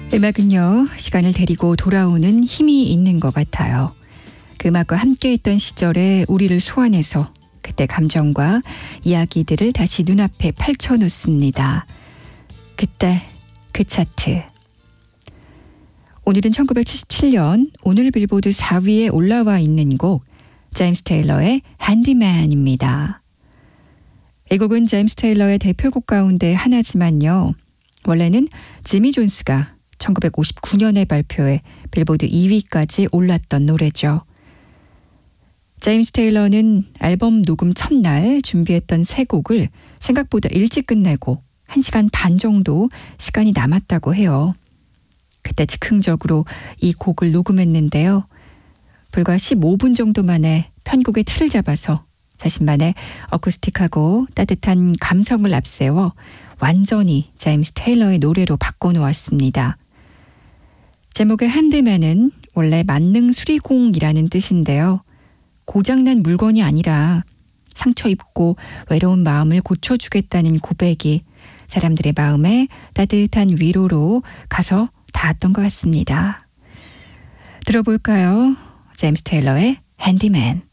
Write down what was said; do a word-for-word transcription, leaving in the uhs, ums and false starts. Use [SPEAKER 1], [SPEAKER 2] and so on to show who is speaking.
[SPEAKER 1] 음악은요, 시간을 데리고 돌아오는 힘이 있는 것 같아요. 그 음악과 함께했던 시절에 우리를 소환해서 그때 감정과 이야기들을 다시 눈앞에 펼쳐놓습니다. 그때 그 차트. 오늘은 천구백칠십칠 년 오늘 빌보드 사 위에 올라와 있는 곡 제임스 테일러의 핸디맨입니다. 이 곡은 제임스 테일러의 대표곡 가운데 하나지만요. 원래는 지미 존스가 천구백오십구 년에 발표해 빌보드 이 위까지 올랐던 노래죠. 제임스 테일러는 앨범 녹음 첫날 준비했던 세 곡을 생각보다 일찍 끝내고 한 시간 반 정도 시간이 남았다고 해요. 그때 즉흥적으로 이 곡을 녹음했는데요. 불과 십오 분 정도 만에 편곡의 틀을 잡아서 자신만의 어쿠스틱하고 따뜻한 감성을 앞세워 완전히 제임스 테일러의 노래로 바꿔놓았습니다. 제목의 핸디맨은 원래 만능 수리공이라는 뜻인데요. 고장난 물건이 아니라 상처 입고 외로운 마음을 고쳐주겠다는 고백이 사람들의 마음에 따뜻한 위로로 가서 닿았던 것 같습니다. 들어볼까요? 제임스 테일러의 핸디맨.